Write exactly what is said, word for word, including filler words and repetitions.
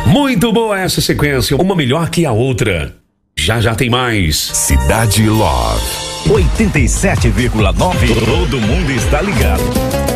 Muito boa essa sequência, uma melhor que a outra. Já já tem mais. Cidade Love. oitenta e sete vírgula nove. Todo mundo está ligado.